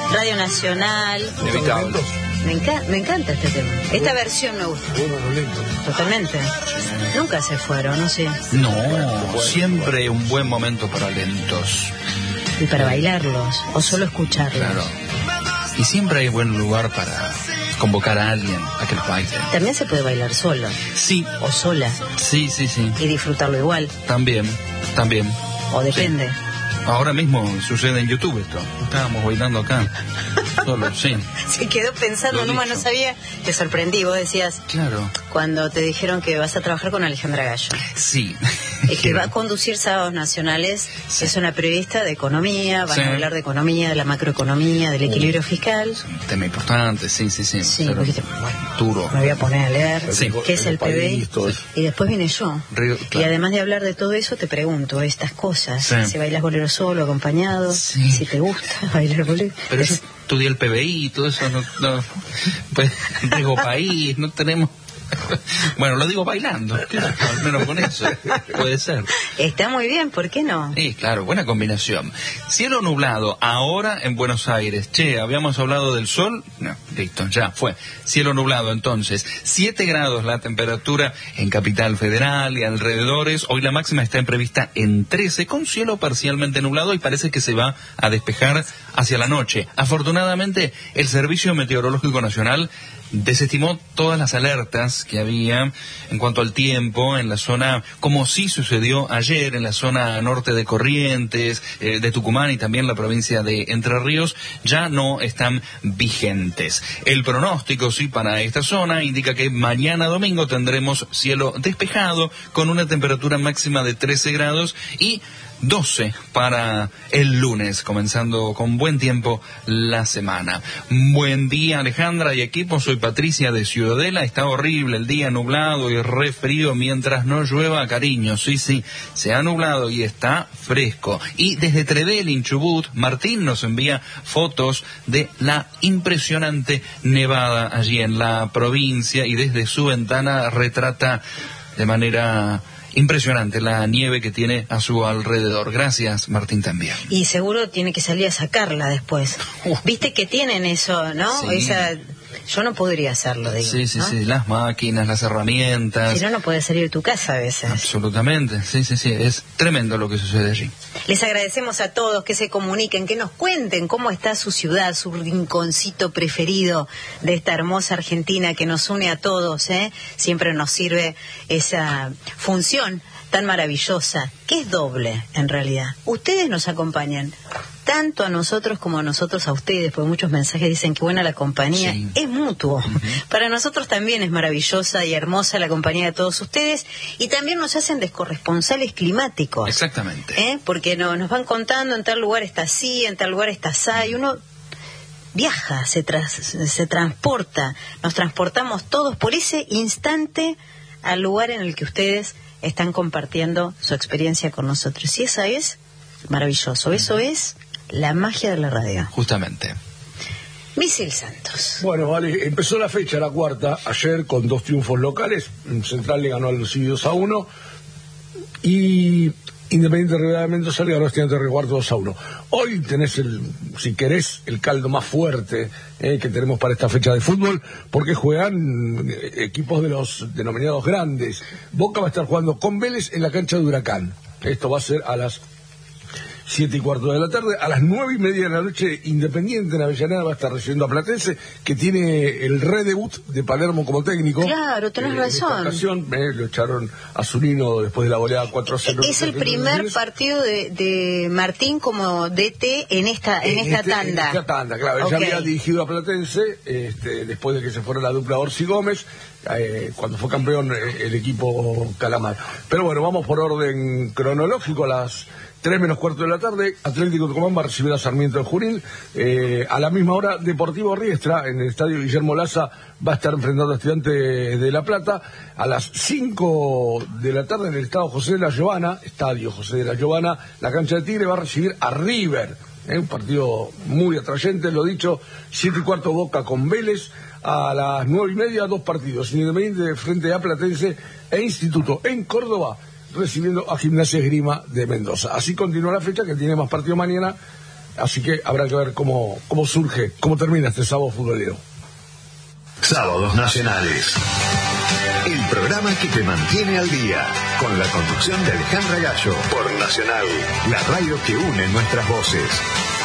Radio Nacional. Inevitable. Me encanta este tema. Esta versión me gusta. Totalmente. Nunca se fueron, no sé. No, siempre un buen momento para lentos. Y para bailarlos, o solo escucharlos. Claro. Y siempre hay buen lugar para convocar a alguien a que los baile. También se puede bailar solo. Sí. O sola. Sí. Y disfrutarlo igual. También. O depende. Sí. Ahora mismo sucede en YouTube esto. Estábamos bailando acá. Solo, sí. Se quedó pensando, no sabía. Te sorprendí, vos decías. Claro. Cuando te dijeron que vas a trabajar con Alejandra Gallo. Sí. Que va a conducir Sábados Nacionales. Sí. Es una periodista de economía. Van a hablar de economía, de la macroeconomía, del equilibrio fiscal. Un tema importante, sí. Sí, dijiste, duro. Me voy a poner a leer. Sí. ¿Qué es el PBI? Y después viene yo. Claro. Y además de hablar de todo eso, te pregunto estas cosas. Sí. Si bailas bolero solo, acompañado, si te gusta bailar bolero. Pero yo estudié el PBI y todo eso, no pues, digo país, no tenemos... Bueno, lo digo bailando, claro, al menos con eso, puede ser. Está muy bien, ¿por qué no? Sí, claro, buena combinación. Cielo nublado, ahora en Buenos Aires. Habíamos hablado del sol, no, listo, ya fue. Cielo nublado, entonces, 7 grados la temperatura en Capital Federal y alrededores. Hoy la máxima está prevista en 13, con cielo parcialmente nublado y parece que se va a despejar hacia la noche. Afortunadamente, el Servicio Meteorológico Nacional desestimó todas las alertas que había en cuanto al tiempo en la zona, como sí sucedió ayer en la zona norte de Corrientes, de Tucumán y también la provincia de Entre Ríos, ya no están vigentes. El pronóstico, sí, para esta zona indica que mañana domingo tendremos cielo despejado con una temperatura máxima de 13 grados y 12 para el lunes, comenzando con buen tiempo la semana. Buen día, Alejandra y equipo, soy Patricia de Ciudadela. Está horrible el día, nublado y re frío mientras no llueva, cariño. Sí, se ha nublado y está fresco. Y desde Trevelin, Chubut, Martín nos envía fotos de la impresionante nevada allí en la provincia y desde su ventana retrata de manera impresionante la nieve que tiene a su alrededor. Gracias, Martín, también. Y seguro tiene que salir a sacarla después. Viste que tienen eso, ¿no? Sí. Yo no podría hacerlo, digo. Sí, ¿no? las máquinas, las herramientas. Si no puedes salir de tu casa a veces. Absolutamente, sí, es tremendo lo que sucede allí. Les agradecemos a todos que se comuniquen, que nos cuenten cómo está su ciudad, su rinconcito preferido de esta hermosa Argentina que nos une a todos, ¿eh? Siempre nos sirve esa función tan maravillosa, que es doble en realidad. Ustedes nos acompañan tanto a nosotros como a nosotros a ustedes, porque muchos mensajes dicen que buena la compañía, sí. Es mutuo. Uh-huh. Para nosotros también es maravillosa y hermosa la compañía de todos ustedes, y también nos hacen de corresponsales climáticos. Exactamente. Porque nos van contando en tal lugar está así, en tal lugar está así, y uno viaja, se transporta, nos transportamos todos por ese instante al lugar en el que ustedes están compartiendo su experiencia con nosotros. Y eso es maravilloso, eso es la magia de la radio. Justamente. Misil Santos. Bueno, vale, empezó la fecha, la cuarta, ayer con 2 triunfos locales. Central le ganó al Lucidi 2-1 y Independiente Rivadavia de Mendoza le ganó a Estudiantes de Río Cuarto 2-1. Hoy tenés, si querés, el caldo más fuerte que tenemos para esta fecha de fútbol, porque juegan equipos de los denominados grandes. Boca va a estar jugando con Vélez en la cancha de Huracán. Esto va a ser a las 7:15 de la tarde. A las 9:30 de la noche, Independiente en Avellaneda va a estar recibiendo a Platense, que tiene el redebut de Palermo como técnico. Claro, tenés razón. En esta ocasión lo echaron a Zunino después de la goleada 4-0. Es el primer partido de Martín como DT en esta tanda. En esta tanda, claro. Okay. Ya había dirigido a Platense después de que se fuera la dupla Orsi Gómez, cuando fue campeón el equipo Calamar. Pero bueno, vamos por orden cronológico. A las 3:15 de la tarde, Atlético Tucumán va a recibir a Sarmiento de Junín. A la misma hora, Deportivo Riestra, en el estadio Guillermo Laza, va a estar enfrentando a Estudiantes de La Plata. A las 5 de la tarde, en el estadio José de la Giovana, la cancha de Tigre va a recibir a River. Un partido muy atrayente, lo dicho. 7:15 Boca con Vélez. A las 9:30, 2 partidos. Independiente frente a Platense e Instituto en Córdoba, recibiendo a Gimnasia Esgrima de Mendoza. Así continúa la fecha, que tiene más partidos mañana. Así que habrá que ver cómo surge, cómo termina este sábado futbolero. Sábados Nacionales. El programa que te mantiene al día, con la conducción de Alejandra Gallo, por Nacional, la radio que une nuestras voces.